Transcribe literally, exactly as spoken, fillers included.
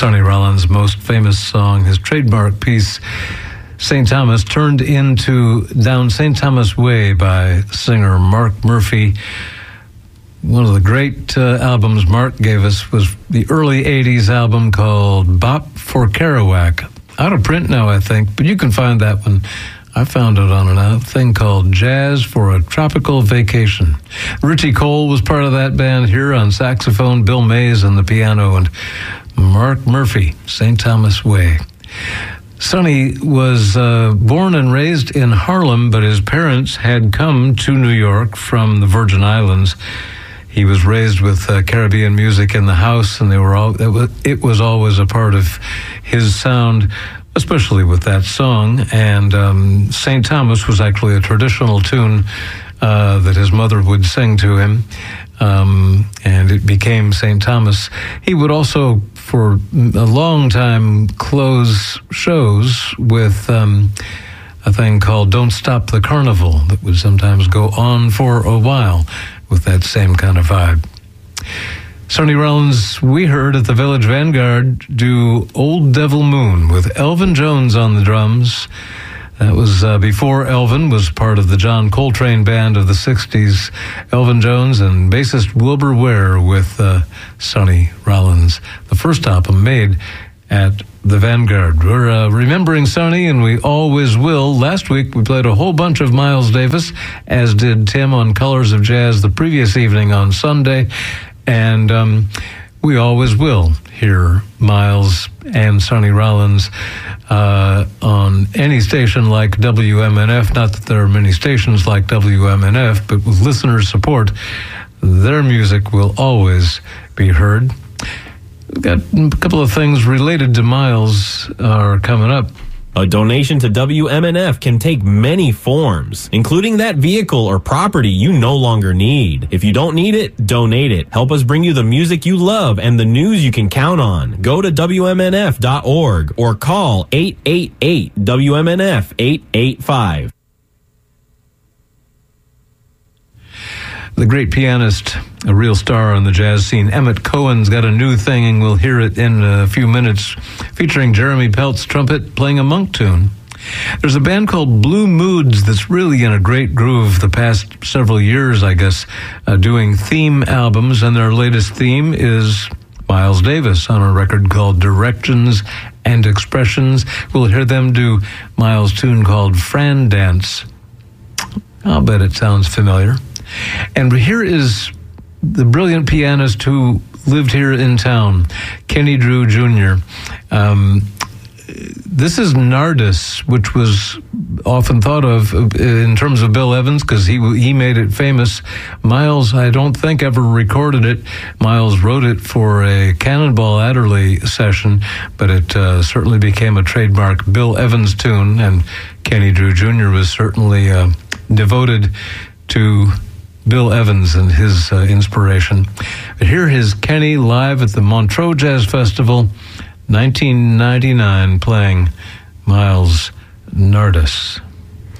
Sonny Rollins' most famous song, his trademark piece, Saint Thomas, turned into Down Saint Thomas Way by singer Mark Murphy. One of the great uh, albums Mark gave us was the early eighties album called Bop for Kerouac. Out of print now, I think, but you can find that one. I found it on a thing called Jazz for a Tropical Vacation. Richie Cole was part of that band here on saxophone, Bill Mays on the piano, and Mark Murphy, Saint Thomas Way. Sonny was uh, born and raised in Harlem, but his parents had come to New York from the Virgin Islands. He was raised with uh, Caribbean music in the house, and they were all. It was, it was always a part of his sound, especially with that song. And um, Saint Thomas was actually a traditional tune uh, that his mother would sing to him, um, and it became Saint Thomas. He would also, for a long time, close shows with um, a thing called Don't Stop the Carnival that would sometimes go on for a while with that same kind of vibe. Sonny Rollins, we heard at the Village Vanguard do Old Devil Moon with Elvin Jones on the drums. That was uh, before Elvin was part of the John Coltrane band of the sixties. Elvin Jones and bassist Wilbur Ware with uh, Sonny Rollins. The first album made at the Vanguard. We're uh, remembering Sonny, and we always will. Last week, we played a whole bunch of Miles Davis, as did Tim on Colors of Jazz the previous evening on Sunday. And um, we always will hear Miles and Sonny Rollins uh, on any station like W M N F. Not that there are many stations like W M N F, but with listener support, their music will always be heard. We've got a couple of things related to Miles are coming up. A donation to W M N F can take many forms, including that vehicle or property you no longer need. If you don't need it, donate it. Help us bring you the music you love and the news you can count on. Go to W M N F dot org or call eight eight eight W M N F eight eight five. The great pianist, a real star on the jazz scene, Emmett Cohen's got a new thing, and we'll hear it in a few minutes, featuring Jeremy Pelt's trumpet playing a Monk tune. There's a band called Blue Moods that's really in a great groove the past several years, I guess, uh, doing theme albums, and their latest theme is Miles Davis on a record called Directions and Expressions. We'll hear them do Miles' tune called Fran Dance. I'll bet it sounds familiar. And here is the brilliant pianist who lived here in town, Kenny Drew Junior Um, this is Nardis, which was often thought of in terms of Bill Evans because he he made it famous. Miles, I don't think, ever recorded it. Miles wrote it for a Cannonball Adderley session, but it uh, certainly became a trademark Bill Evans tune, and Kenny Drew Junior was certainly uh, devoted to Bill Evans and his uh, inspiration. But here is Kenny live at the Montreux Jazz Festival, nineteen ninety-nine, playing Miles Nardis.